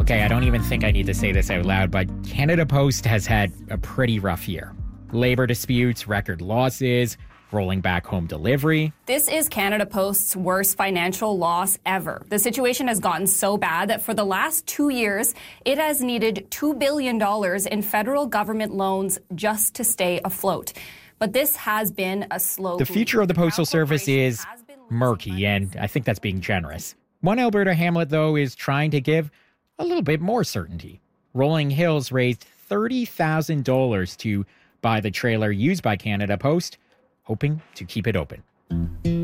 Okay, I don't even think I need to say this out loud, but Canada Post has had a pretty rough year. Labor disputes, record losses, rolling back home delivery. This is Canada Post's worst financial loss ever. The situation has gotten so bad that for the last 2 years, it has needed $2 billion in federal government loans just to stay afloat. But this has been a slow The future of the Postal Service is murky, and I think that's being generous. One Alberta hamlet, though, is trying to give a little bit more certainty. Rolling Hills raised $30,000 to buy the trailer used by Canada Post, hoping to keep it open.